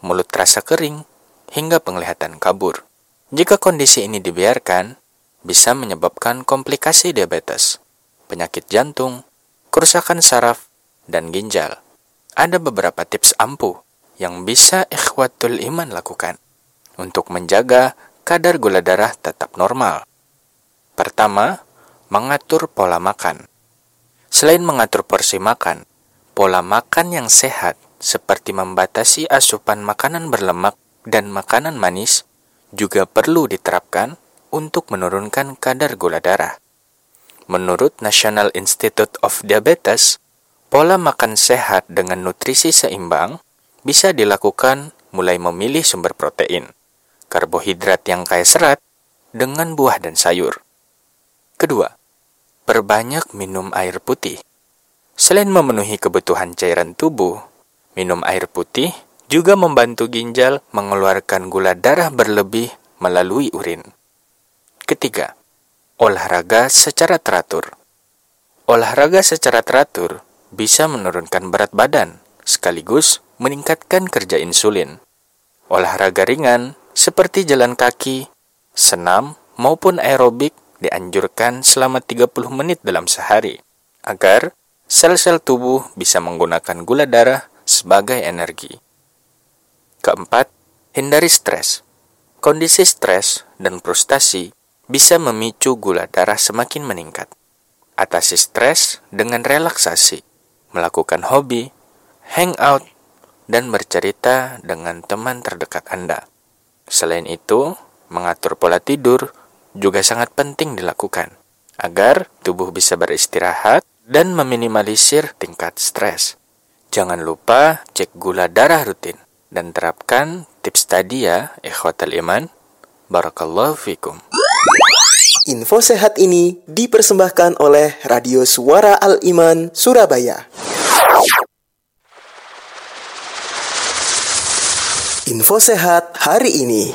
mulut terasa kering, hingga penglihatan kabur. Jika kondisi ini dibiarkan, bisa menyebabkan komplikasi diabetes, penyakit jantung, kerusakan saraf, dan ginjal. Ada beberapa tips ampuh yang bisa ikhwatul iman lakukan untuk menjaga kadar gula darah tetap normal. Pertama, mengatur pola makan. Selain mengatur porsi makan, pola makan yang sehat seperti membatasi asupan makanan berlemak dan makanan manis juga perlu diterapkan untuk menurunkan kadar gula darah. Menurut National Institute of Diabetes, pola makan sehat dengan nutrisi seimbang bisa dilakukan mulai memilih sumber protein, karbohidrat yang kaya serat, dengan buah dan sayur. Kedua, perbanyak minum air putih. Selain memenuhi kebutuhan cairan tubuh, minum air putih juga membantu ginjal mengeluarkan gula darah berlebih melalui urin. Ketiga, olahraga secara teratur. Olahraga secara teratur bisa menurunkan berat badan, sekaligus meningkatkan kerja insulin. Olahraga ringan seperti jalan kaki, senam, maupun aerobik dianjurkan selama 30 menit dalam sehari, agar sel-sel tubuh bisa menggunakan gula darah sebagai energi. Keempat, hindari stres. Kondisi stres dan frustasi bisa memicu gula darah semakin meningkat. Atasi stres dengan relaksasi, melakukan hobi, hangout, dan bercerita dengan teman terdekat Anda. Selain itu, mengatur pola tidur juga sangat penting dilakukan, agar tubuh bisa beristirahat dan meminimalisir tingkat stres. Jangan lupa cek gula darah rutin dan terapkan tips tadi ya, ikhwatal iman. Barakallahu fikum. Info sehat ini dipersembahkan oleh Radio Suara Al-Iman, Surabaya. Info sehat hari ini.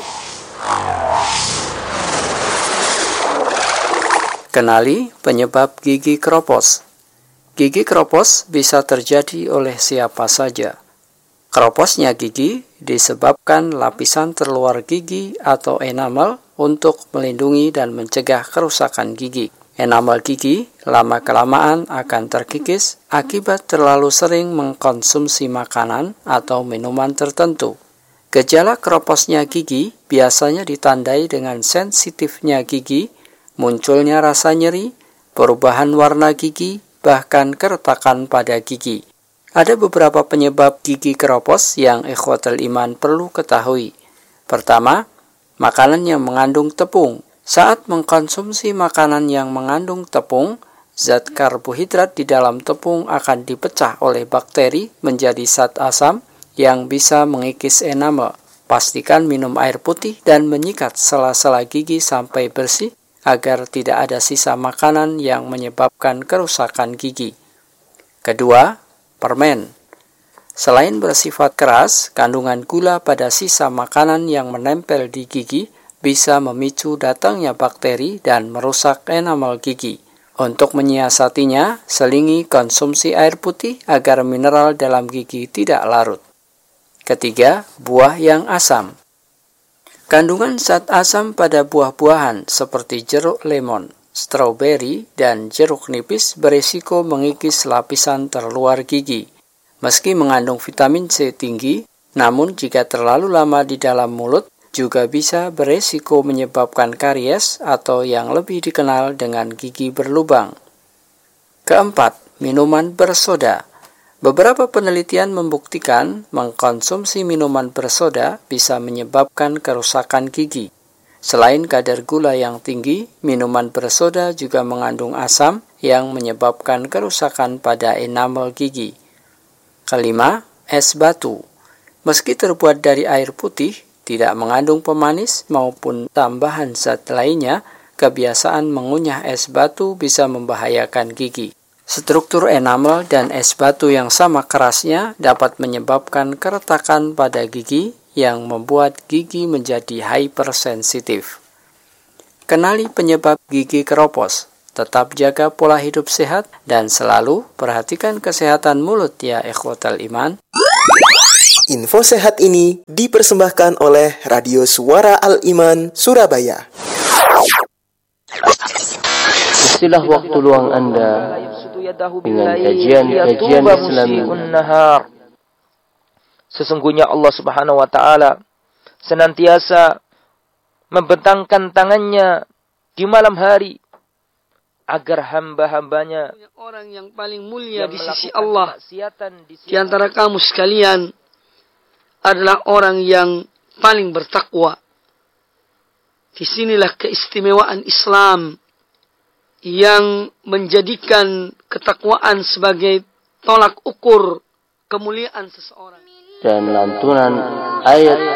Kenali penyebab gigi keropos. Gigi keropos bisa terjadi oleh siapa saja. Keroposnya gigi disebabkan lapisan terluar gigi atau enamel untuk melindungi dan mencegah kerusakan gigi. Enamel gigi lama-kelamaan akan terkikis akibat terlalu sering mengkonsumsi makanan atau minuman tertentu. Gejala keroposnya gigi biasanya ditandai dengan sensitifnya gigi, munculnya rasa nyeri, perubahan warna gigi, bahkan keretakan pada gigi. Ada beberapa penyebab gigi keropos yang ikhwatul iman perlu ketahui. Pertama, makanan yang mengandung tepung. Saat mengkonsumsi makanan yang mengandung tepung, zat karbohidrat di dalam tepung akan dipecah oleh bakteri menjadi zat asam yang bisa mengikis enamel. Pastikan minum air putih dan menyikat sela-sela gigi sampai bersih agar tidak ada sisa makanan yang menyebabkan kerusakan gigi. Kedua, permen. Selain bersifat keras, kandungan gula pada sisa makanan yang menempel di gigi bisa memicu datangnya bakteri dan merusak enamel gigi. Untuk menyiasatinya, selingi konsumsi air putih agar mineral dalam gigi tidak larut. Ketiga, buah yang asam. Kandungan zat asam pada buah-buahan seperti jeruk lemon, stroberi, dan jeruk nipis berisiko mengikis lapisan terluar gigi. Meski mengandung vitamin C tinggi, namun jika terlalu lama di dalam mulut, juga bisa berisiko menyebabkan karies atau yang lebih dikenal dengan gigi berlubang. Keempat, minuman bersoda. Beberapa penelitian membuktikan mengkonsumsi minuman bersoda bisa menyebabkan kerusakan gigi. Selain kadar gula yang tinggi, minuman bersoda juga mengandung asam yang menyebabkan kerusakan pada enamel gigi. Kelima, es batu. Meski terbuat dari air putih, tidak mengandung pemanis maupun tambahan zat lainnya, kebiasaan mengunyah es batu bisa membahayakan gigi. Struktur enamel dan es batu yang sama kerasnya dapat menyebabkan keretakan pada gigi yang membuat gigi menjadi hypersensitif. Kenali penyebab gigi keropos. Tetap jaga pola hidup sehat dan selalu perhatikan kesehatan mulut ya ikhwatal iman. Info sehat ini dipersembahkan oleh Radio Suara Al-Iman Surabaya. Istilah waktu luang Anda dengan kajian-kajian Islami. Sesungguhnya Allah Subhanahu wa taala senantiasa membentangkan tangannya di malam hari agar hamba-hambanya, orang yang paling mulia di sisi Allah di antara kamu sekalian adalah orang yang paling bertakwa. Disinilah keistimewaan Islam yang menjadikan ketakwaan sebagai tolak ukur kemuliaan seseorang. Dan lantunan ayat